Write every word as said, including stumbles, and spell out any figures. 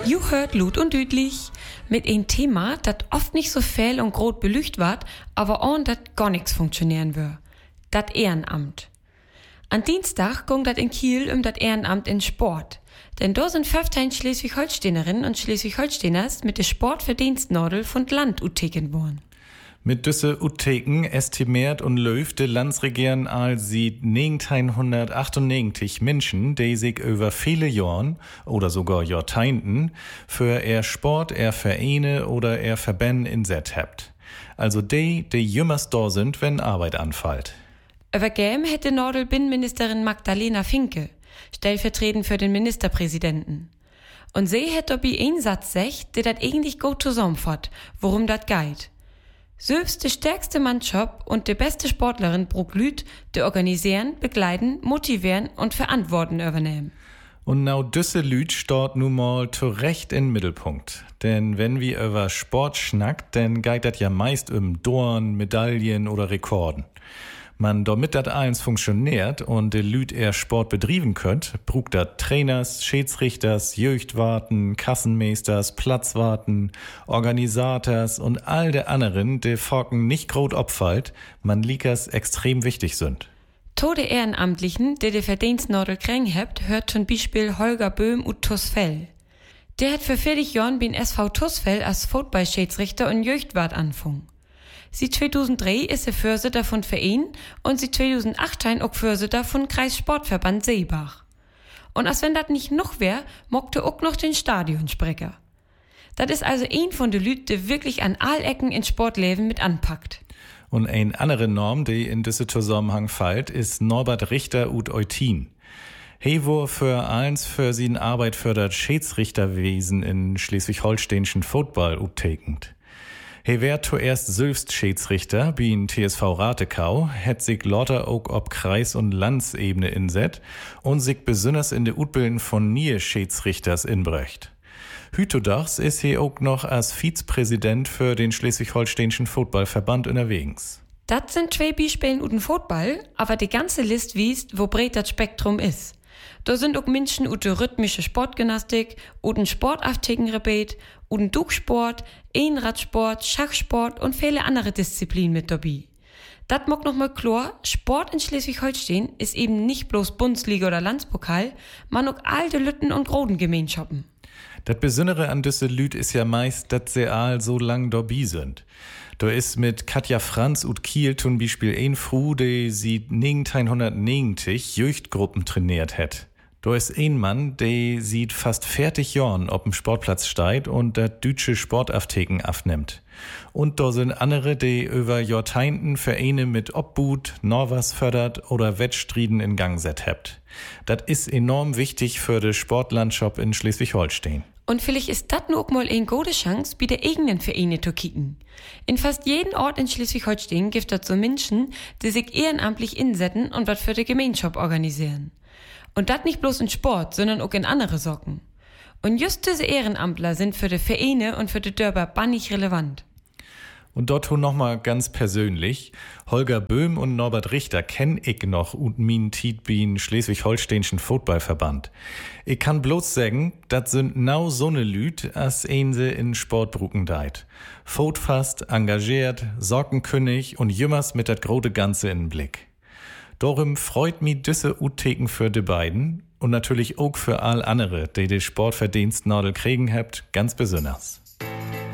You hört Lut und Düdlich mit ein Thema, das oft nicht so viel und groß belücht wird, aber auch dat gar nichts funktionieren wird. Dat Ehrenamt. An Dienstag ging dat in Kiel um dat Ehrenamt in Sport. Denn da sind fünfzehn Schleswig-Holsteinerinnen und Schleswig-Holsteiners mit der Sportverdienstnadel von Land uteken worden. Mit düsse Uteken estimiert und löft de Landsregieren als sieht neunzehnhundertachtundneunzig Menschen, die sich über viele Jahren oder sogar Jahrzehnten für er Sport, er Vereine oder er Verbände inset habt. Also die, die jümmers da sind, wenn Arbeit anfällt. Übergeben hätte Nordel Binnenministerin Magdalena Finke, stellvertretend für den Ministerpräsidenten. Und sie hätte dabei einen Satz gesagt, der dat eigentlich gut zusammenfasst, worum dat geht. Selbst die stärkste Mannschaft und die beste Sportlerin braucht Lüt, die organisieren, begleiten, motivieren und Verantwortung übernehmen. Und now düsse Lüt steht nun mal zurecht in Mittelpunkt. Denn wenn wir über Sport schnackt, dann geht das ja meist um Dorn, Medaillen oder Rekorden. Man, damit das eins funktioniert und die Lüt eher Sport betrieben könnt, braucht das Trainers, Schiedsrichters, Jöchtwarten, Kassenmeisters, Platzwarten, Organisators und all der anderen, die Forken nicht groß abfällt, man liekers extrem wichtig sind. Tode Ehrenamtlichen, die die Verdienstnadel kriegen habt, hört zum Beispiel Holger Böhm und Tusfell. Der hat für vierzig Jahren beim S V Tusfell als Football-Schiedsrichter und Jöchtwart angefangen. Sie zweitausenddrei ist er Vorsitter von Verein und sie zweitausendachtzehn auch Vorsitter von Kreissportverband Seebach. Und als wenn das nicht noch wär, mockte auch noch den Stadionsprecher. Das ist also ein von den Lüt, der wirklich an all Ecken in Sportleben mit anpackt. Und ein andere Norm, die in diesem Zusammenhang fällt, ist Norbert Richter ut Eutin. He wo für eins für sin Arbeit für das Schiedsrichterwesen in schleswig-holsteinischen Football uttekend. He wär zuerst selbst Schiedsrichter bin T S V Ratekau, hätt sich lauter auch ob Kreis- und Landsebene inset und sich besonders in de Utbilden von nie Schiedsrichters inbrächt. Hütodachs ist he auch noch als Vizepräsident für den schleswig-holsteinischen Footballverband unterwegs. Das sind zwei Beispiele uten Football, aber die ganze List wiest, wo breit das Spektrum ist. Da sind auch Menschen ute rhythmische Sportgymnastik, uten Sportauftekenrebet, uten Dugsport, Einradsport, Schachsport und viele andere Disziplinen mit dabei. Das mag noch mal klar, Sport in Schleswig-Holstein ist eben nicht bloß Bundesliga oder Landspokal, man auch alte Lütten und Grodengemeinschaften. Das Besondere an düsse Lüt ist ja meist, dass sie all so lang dabei sind. Da ist mit Katja Franz ut Kiel zum Beispiel ein Frau, die sie neunzehnhundertneunzig Jöchtgruppen trainiert hat. Da ist ein Mann, der sieht fast vierzig Jahren auf dem Sportplatz steigt und der deutsche Sportauftheken abnimmt. Und da sind andere, die über Jahrzehnten Vereine mit Obhut, Norwas fördert oder Wettstriden in Gang set habt. Das ist enorm wichtig für die Sportlandschaft in Schleswig-Holstein. Und vielleicht ist das nur auch mal eine gute Chance, bei der eigenen Vereine zu kicken. In fast jedem Ort in Schleswig-Holstein gibt es so Menschen, die sich ehrenamtlich insetzen und was für die Gemeinschaft organisieren. Und das nicht bloß in Sport, sondern auch in andere Socken. Und just diese Ehrenamtler sind für die Vereine und für die Dörfer bannig relevant. Und dort noch mal ganz persönlich, Holger Böhm und Norbert Richter kenn ich noch und min Tiet bin Schleswig-Holsteinischen Footballverband. Ich kann bloß sagen, dat sind nau so ne Lüt, as einse in Sportbrucken deit. Fotfast, engagiert, sorgenkönig und jümmers mit dat grote Ganze in Blick. Darum freut mi düsse Uttheken für de beiden und natürlich auch für all andere, die die Sportverdienstnadel kriegen habt, ganz besonders.